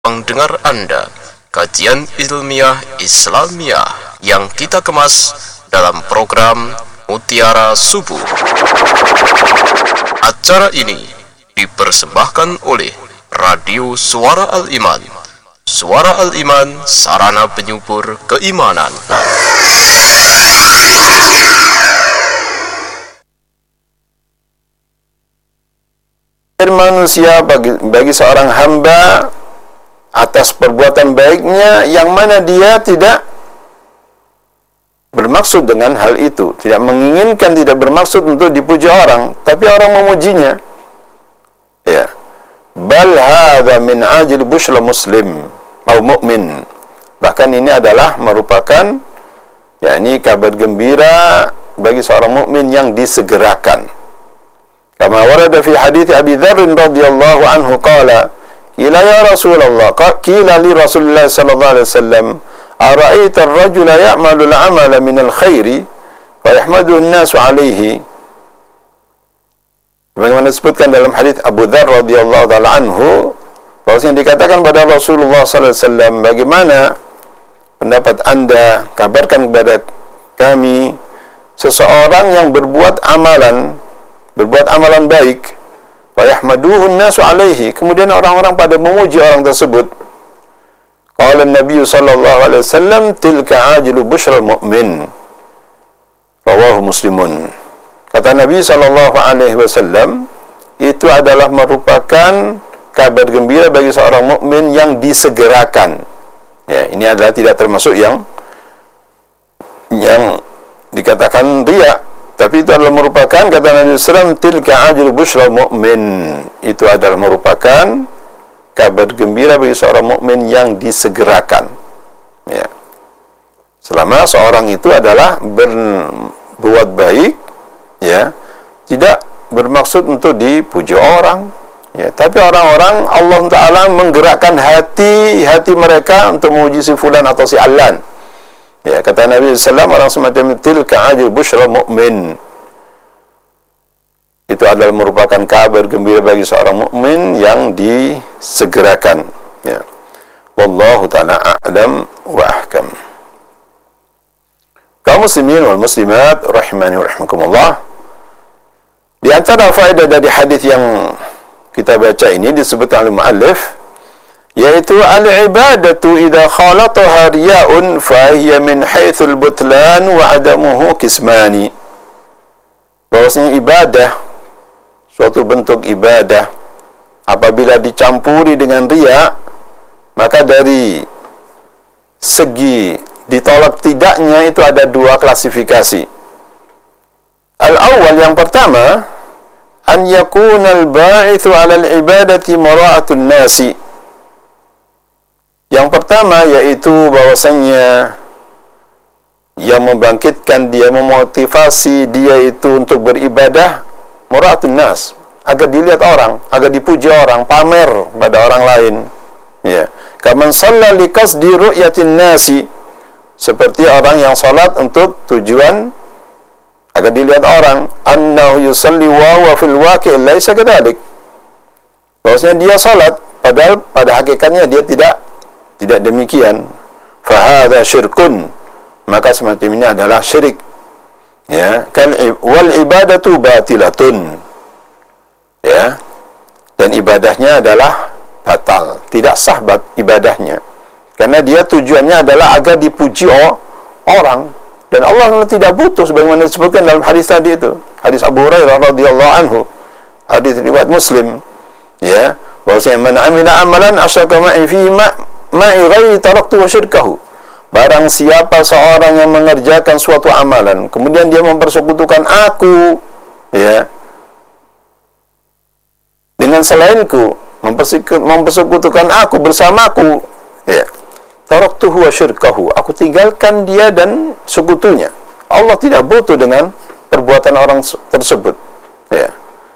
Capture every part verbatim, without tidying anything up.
Pendengar Anda, kajian ilmiah Islamiyah yang kita kemas dalam program Mutiara Subuh. Acara ini dipersembahkan oleh Radio Suara Al-Iman. Suara Al-Iman, sarana penyubur keimanan. Manusia bagi, bagi seorang hamba atas perbuatan baiknya yang mana dia tidak bermaksud dengan hal itu, tidak menginginkan, tidak bermaksud untuk dipuji orang, tapi orang memujinya. Ya, bal hadza min ajli bushra muslim atau mukmin. Bahkan ini adalah merupakan yakni kabar gembira bagi seorang mukmin yang disegerakan. Kama warada fi hadits Abi Dzar radhiyallahu anhu qala qila ya Rasulullah qila li Rasulillah sallallahu alaihi wasallam ara'aita ar-rajula ya'malu al-'amala min al-khairi fa yahmadu an-nasu 'alayhi. Bagaimana disebutkan dalam hadits Abu Dzar radhiyallahu taala anhu bahwasanya dikatakan pada Rasulullah sallallahu alaihi wasallam, bagaimana pendapat Anda, kabarkan kepada kami seseorang yang berbuat amalan berbuat amalan baik, wa yahmaduhu an-nasu alaihi, kemudian orang-orang pada memuji orang tersebut. Qala an-nabiy sallallahu alaihi wasallam tilka ajlu busyral mu'min, rawahu Muslimun. Kata Nabi sallallahu alaihi wasallam, itu adalah merupakan kabar gembira bagi seorang mukmin yang disegerakan. Ya, ini adalah tidak termasuk yang yang dikatakan riya, tapi itu adalah merupakan, kata Nabi sallallahu alaihi wasallam, tilka ajru busyral mu'min, itu adalah merupakan kabar gembira bagi seorang mukmin yang disegerakan. Ya. Selama seorang itu adalah berbuat baik, ya, tidak bermaksud untuk dipuji orang, ya, tapi orang-orang Allah Ta'ala menggerakkan hati hati mereka untuk memuji si fulan atau si allan. Ya, kata Nabi sallallahu alaihi wasallam, orang semacam tilka ajru busyral mu'min, itu adalah merupakan kabar gembira bagi seorang mukmin yang disegerakan. Ya. Wallahu ta'ala a'lam wa ahkam. Kaum muslimin wal muslimat rahimani wa rahimakumullah, di antara faedah dari hadis yang kita baca ini disebutkan oleh muallif, yaitu al-ibadatu idza khalataha riya'un fa hiya min haitsul butlan wa adamuhu qismani. Bahwasanya ibadah, suatu bentuk ibadah, apabila dicampuri dengan riya, maka dari segi ditolak tidaknya itu ada dua klasifikasi. Al-awwal, yang pertama, an yakuna al-ba'ithu 'ala al-ibadati mara'atun nasi. Yang pertama yaitu bahwasanya yang membangkitkan dia, memotivasi dia itu untuk beribadah, mura'atun nas, agar dilihat orang, agar dipuji orang, pamer pada orang lain. Ya, kaman shalla li qasdi ru'yatin nasi, seperti orang yang salat untuk tujuan agar dilihat orang, annahu yusalli wa huwa fil waqi' laisa kadzalik, bahwasanya dia salat padahal pada hakikatnya dia tidak tidak demikian. Fa hadza syirkun, maka semacam ini adalah syirik. Ya, kan wal ibadatu batilatun, ya, dan ibadahnya adalah batal, tidak sah ibadahnya, karena dia tujuannya adalah agar dipuji orang, dan Allah tidak butuh sebagaimana disebutkan dalam hadis tadi itu, hadis Abu Hurairah radhiyallahu anhu, hadis riwayat Muslim, ya, bahwasanya man amila amalan asyraka ma'i fi ma ma'i ghairi taraktu wa syirkahu, barang siapa seorang yang mengerjakan suatu amalan kemudian dia mempersekutukan aku, ya, dengan selainku, mempersekutukan aku bersamaku, ya, taraktuhu wa syirkahu, aku tinggalkan dia dan sekutunya. Allah tidak butuh dengan perbuatan orang tersebut. Ya.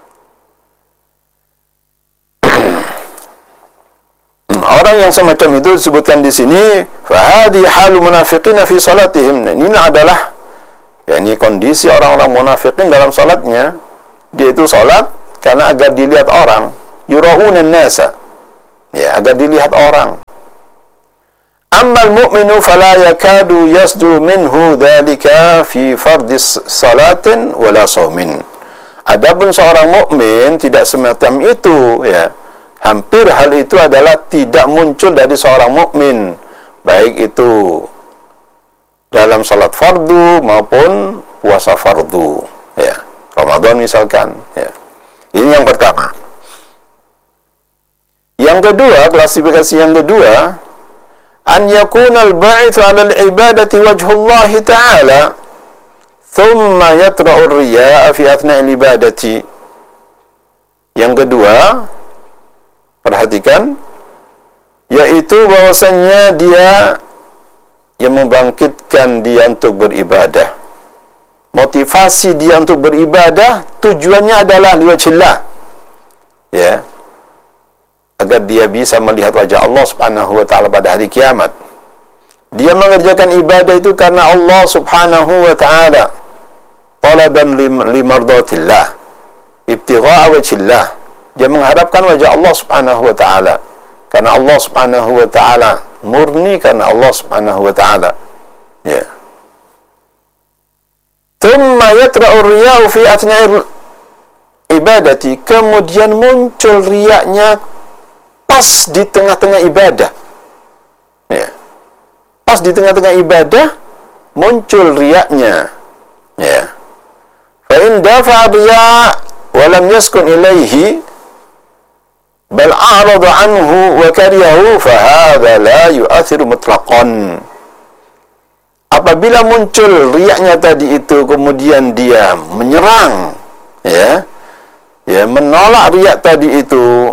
Orang yang semacam itu disebutkan di sini, fahadi halu munafiqina fi salatihim. Ini adalah, ya, ini kondisi orang-orang munafikin dalam salatnya. Dia itu salat karena agar dilihat orang, yura'una nasa, Ya, agar dilihat orang. Ammal mu'minu fala yakadu yasdu minhu dhalika fi fardis salatin wala saumin. Adapun seorang mukmin tidak semacam itu, ya. Hampir hal itu adalah tidak muncul dari seorang mukmin, baik itu dalam salat fardu maupun puasa fardu, ya. Ramadan misalkan, ya. Ini yang pertama. Yang kedua, klasifikasi yang kedua, an yakuna al-ba'its 'ala al-ibadati wajhullah ta'ala thumma yatra'u ar-riya'a fi athna'i al-ibadati. Yang kedua, perhatikan, yaitu bahwasannya dia yang membangkitkan dia untuk beribadah. Motivasi dia untuk beribadah tujuannya adalah liwajhillah, ya, agar dia bisa melihat wajah Allah Subhanahu wa taala pada hari kiamat. Dia mengerjakan ibadah itu karena Allah Subhanahu wa taala, talaban limardatillah, ibtigha'a wajhillah. Dia mengharapkan wajah Allah Subhanahu wa taala, karena Allah Subhanahu wa taala, murni karena Allah Subhanahu wa taala. Ya. Thumma yatra'u riya'u fi athna'il ibadati. Kemudian muncul riaknya pas di tengah-tengah ibadah. Ya. Pas di tengah-tengah ibadah muncul riaknya. Ya. Fa in dafa'a riya' wa lam yaskun ilaihi bal a'rada anhu wa kariyahu fa hadha la yu'athiru mutlaqan. Apabila muncul riaknya tadi itu kemudian dia menyerang, ya, ya menolak riak tadi itu,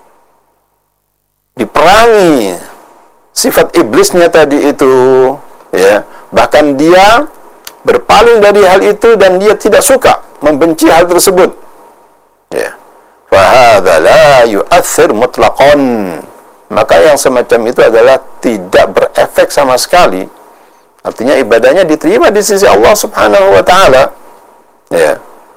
diperangi sifat iblisnya tadi itu, ya, bahkan dia berpaling dari hal itu dan dia tidak suka, membenci hal tersebut, ya, fa hadza la yu'athir mutlaqan. Maka yang semacam itu adalah tidak berefek sama sekali. Artinya ibadahnya diterima di sisi Allah Subhanahu wa taala. Ya.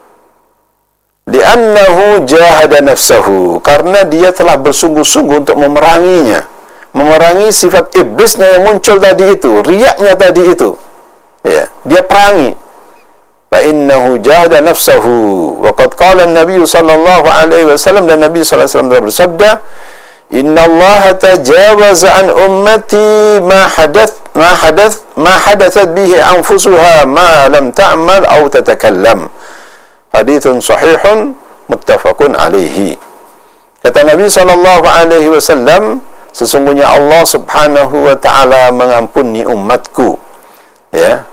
Li'annahu jahada nafsahu, karena dia telah bersungguh-sungguh untuk memeranginya, memerangi sifat iblisnya yang muncul tadi itu, riaknya tadi itu. Ya, dia perangi. Fa innahu jahada nafsahu. Wa qad qala an-nabiy sallallahu alaihi wasallam, dan Nabi sallallahu alaihi wasallam bersabda, "Inna Allah tajawaza an ummati ma hadath ma hadath ma hadathat bihi anfusuha ma lam ta'mal aw tatakallam." Haditsun sahihun muttafaqun alaihi. Kata Nabi sallallahu alaihi wasallam, sesungguhnya Allah Subhanahu wa taala mengampuni umatku, ya,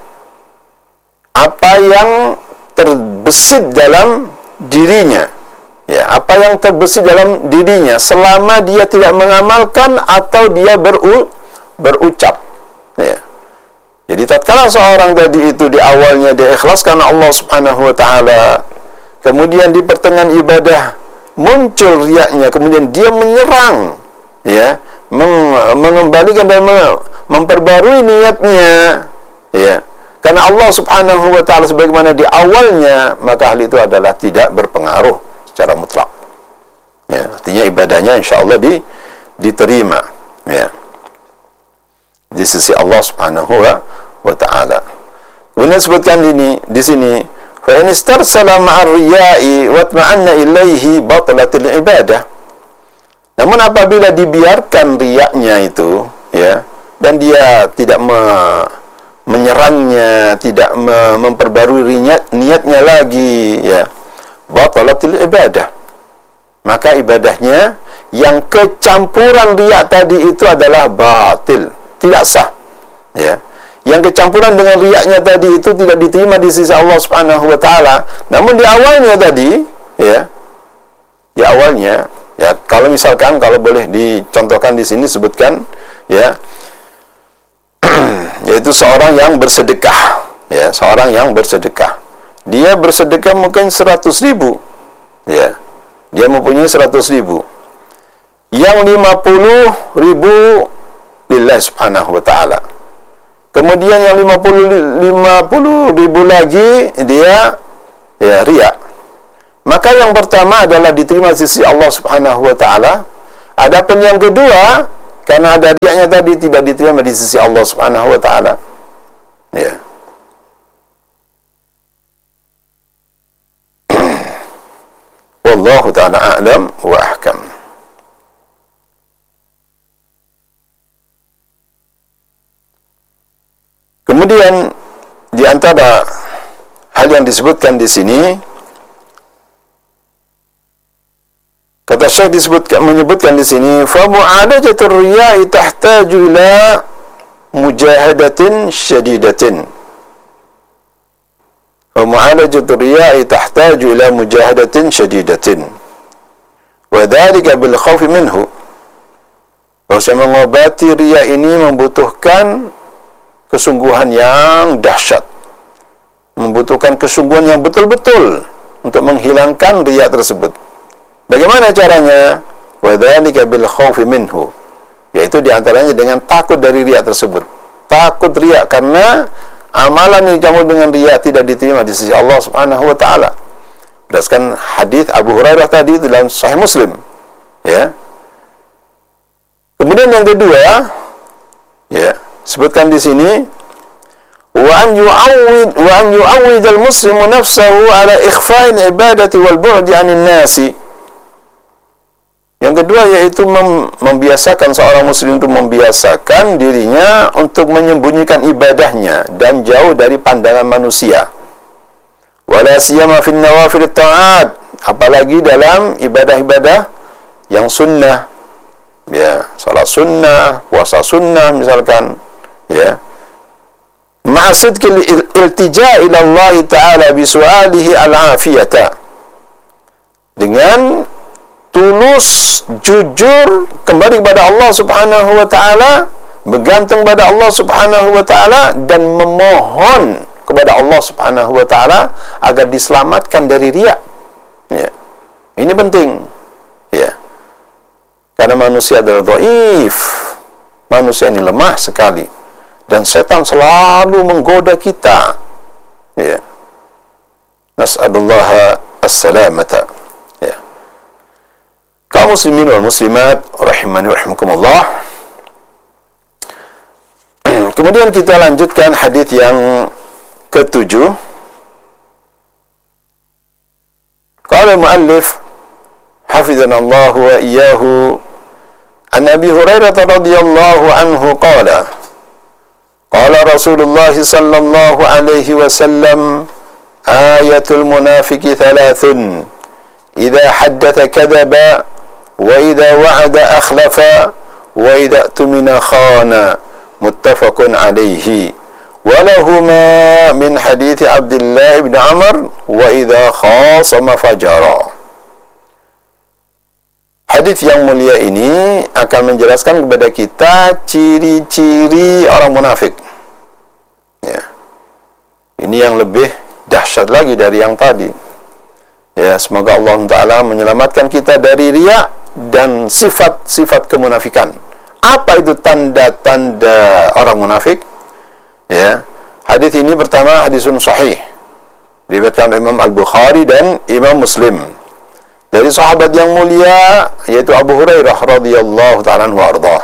apa yang terbesit dalam dirinya, ya, apa yang terbesit dalam dirinya selama dia tidak mengamalkan atau dia beru, berucap, ya. Jadi tatkala seorang tadi itu di awalnya dia ikhlas karena Allah Subhanahu wa taala, kemudian di pertengahan ibadah muncul riaknya, kemudian dia menyerang, ya, mengembalikan dan memperbarui niatnya, ya, karena Allah Subhanahu wa taala sebagaimana di awalnya, maka hal itu adalah tidak berpengaruh secara mutlak. Ya, artinya ibadahnya insyaallah di, diterima, ya, di sisi Allah Subhanahu wa taala. Kemudian sebutkan ini di sini, fa in istarsala ma'ar riya'i wa tma'anna ilaihi batalatil ibadah. Namun apabila dibiarkan riaknya itu, ya, dan dia tidak me, menyerangnya, tidak me, memperbarui niat, niatnya lagi, ya, batalatil ibadah, maka ibadahnya yang kecampuran riak tadi itu adalah batil, tidak sah, ya. Yang kecampuran dengan riaknya tadi itu tidak diterima di sisi Allah Subhanahu wa taala. Namun di awalnya tadi, ya, di awalnya, ya, kalau misalkan, kalau boleh dicontohkan di sini sebutkan, ya, yaitu seorang yang bersedekah, ya, seorang yang bersedekah. Dia bersedekah mungkin seratus ribu, ya, dia mempunyai seratus ribu, yang lima puluh ribu lillah Subhanahu wa ta'ala. Kemudian yang lima puluh ribu lagi dia, ya, riya. Maka yang pertama adalah diterima sisi Allah Subhanahu wa ta'ala Adapun yang kedua, karena ada riaknya tadi tidak diterima di sisi Allah Subhanahu wa taala. Ya. Wallahu ta'ala a'lam wa ahkam. Kemudian di antara hal yang disebutkan di sini, kata Syekh disebutkan menyebutkan di sini, fa mu'alajatur riya'i tahtaju ila mujahadatin syadidatin. Fa mu'alajatur riya'i tahtaju ila mujahadatin syadidatin. Wa dzalika bil khawfi minhu. Bahwa mengobati riya ini membutuhkan kesungguhan yang dahsyat, membutuhkan kesungguhan yang betul-betul untuk menghilangkan riya tersebut. Bagaimana caranya? Wa dzalika bil khaufi minhu, yaitu diantaranya dengan takut dari riya tersebut. Takut riya karena amalan yang dicampur dengan riya tidak diterima di sisi Allah Subhanahu wa taala. Berdasarkan hadis Abu Hurairah tadi dalam Sahih Muslim. Ya. Kemudian yang kedua, ya, sebutkan di sini, wa an yu'awwid wa an yu'awwid al-muslimu nafsahu ala ikhfa'il ibadati wal bu'di 'anil nasi. Yang kedua yaitu mem membiasakan seorang muslim untuk membiasakan dirinya untuk menyembunyikan ibadahnya dan jauh dari pandangan manusia. Wala siyama fil nawafil ta'at, apalagi dalam ibadah-ibadah yang sunnah. Ya, salat sunnah, puasa sunnah misalkan, ya. Ma'asidkil iltija ila Allah Ta'ala bisu'alihi al-afiyata, dengan tulus, jujur kembali kepada Allah Subhanahu wa taala, bergantung pada Allah Subhanahu wa taala dan memohon kepada Allah Subhanahu wa taala agar diselamatkan dari riya. Ya. Ini penting. Ya. Karena manusia adalah dhaif. Manusia ini lemah sekali. Dan setan selalu menggoda kita. Ya. Nas'alullaha as-salamata. Ya. Kaum muslimin wal muslimat rahimani wa rahimakumullah. Kemudian kita lanjutkan hadis yang ketujuh. Qala al-muallif hafizana Allah wa iyyahu an Abi Hurairah radhiyallahu anhu qala qala Rasulullah sallallahu alaihi wasallam ayatul munafiqi thalathun idza haddatha kadhaba wa idza wa'ada akhlafa wa idza tumina khana muttafaqun alaihi walahuma min hadits Abdullah bin Amr wa idza khasama fajara. Hadis yang mulia ini akan menjelaskan kepada kita ciri-ciri orang munafik. Ya. Ini yang lebih dahsyat lagi dari yang tadi. Ya, semoga Allah Taala menyelamatkan kita dari riya dan sifat-sifat kemunafikan. Apa itu tanda-tanda orang munafik? Ya, hadis ini pertama hadisun sahih, diriwayatkan Imam Al-Bukhari dan Imam Muslim dari sahabat yang mulia yaitu Abu Hurairah radhiyallahu ta'ala anhu arda.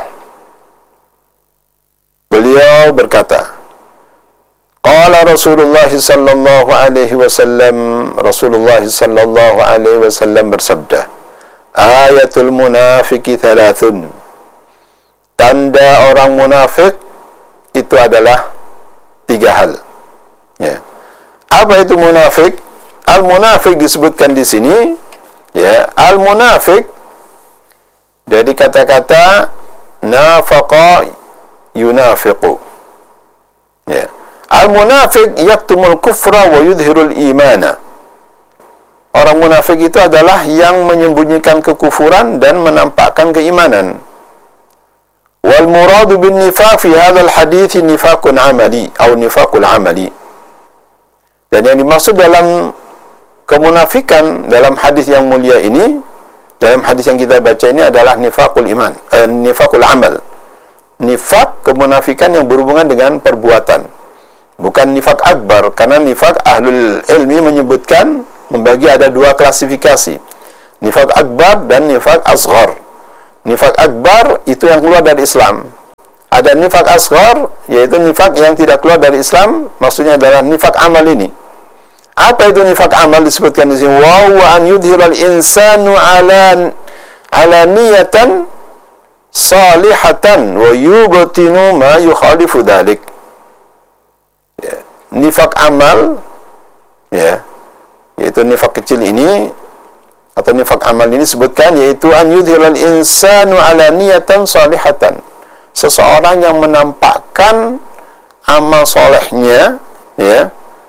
Beliau berkata, qala Rasulullah sallallahu alaihi wasallam, Rasulullah sallallahu alaihi wasallam bersabda, ayatul munafiqi thalathun, tanda orang munafik itu adalah tiga hal. Ya. Apa itu munafik? Al-munafik disebutkan di sini, ya, al-munafik dari kata-kata nafaqa yunafiqu. Ya. Al-munafik yaktumul kufra wa yudhirul imana. Orang munafik itu adalah yang menyembunyikan kekufuran dan menampakkan keimanan. Wal muradu bin nifaq fi hadzal hadits nifaqun amali atau nifaqul amali. Dan yang dimaksud dalam kemunafikan dalam hadis yang mulia ini, dalam hadis yang kita baca ini adalah nifaqul iman, eh, nifaqul amal. Nifaq kemunafikan yang berhubungan dengan perbuatan. Bukan nifaq akbar, karena nifaq ahlul ilmi menyebutkan membagi ada dua klasifikasi. Nifaq akbar dan nifaq asghar. Nifak akbar itu yang keluar dari Islam. Ada nifak asghar, yaitu nifak yang tidak keluar dari Islam, maksudnya adalah nifak amal ini. Apa itu nifak amal disebutkan di sini? Wa huwa an yudhiral insanu ala ala niyatan salihatan wa yubtinu ma yukhalifu dzalik. Ya. Nifak amal, ya, yaitu nifak kecil ini atau nifak amal ini disebutkan yaitu an yudhiral insanu ala niyatan salihatan. Seseorang yang menampakkan amal solehnya, ya,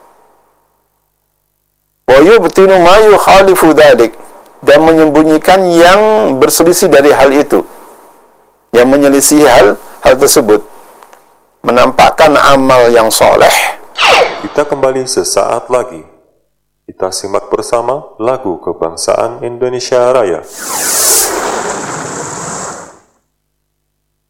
wa yubtinu ma yukhalifu dzalik, dan menyembunyikan yang berselisih dari hal itu, yang menyelisih hal hal tersebut, menampakkan amal yang soleh. Kita kembali sesaat lagi. Kita simak bersama lagu kebangsaan Indonesia Raya.